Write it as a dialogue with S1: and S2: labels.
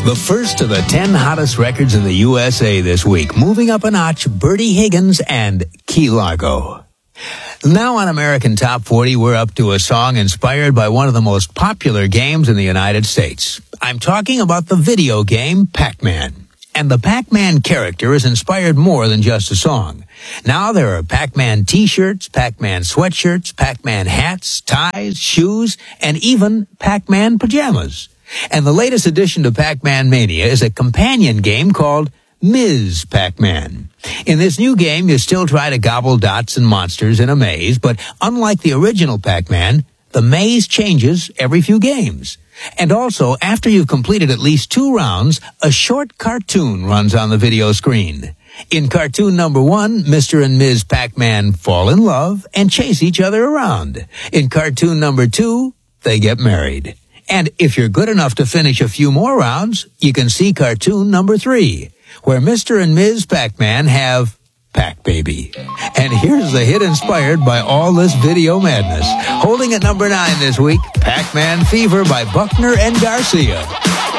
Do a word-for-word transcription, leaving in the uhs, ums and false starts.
S1: The first of the ten hottest records in the U S A this week. Moving up a notch, Bertie Higgins and Key Largo. Now on American Top forty, we're up to a song inspired by one of the most popular games in the United States. I'm talking about the video game Pac-Man. And the Pac-Man character is inspired more than just a song. Now there are Pac-Man t-shirts, Pac-Man sweatshirts, Pac-Man hats, ties, shoes, and even Pac-Man pajamas. And the latest addition to Pac-Man Mania is a companion game called Miz Pac-Man. In this new game, you still try to gobble dots and monsters in a maze, but unlike the original Pac-Man, the maze changes every few games. And also, after you've completed at least two rounds, a short cartoon runs on the video screen. In cartoon number one, Mister and Miz Pac-Man fall in love and chase each other around. In cartoon number two, they get married. And if you're good enough to finish a few more rounds, you can see cartoon number three, where Mister and Miz Pac-Man have Pac-Baby. And here's the hit inspired by all this video madness. Holding at number nine this week, Pac-Man Fever by Buckner and Garcia.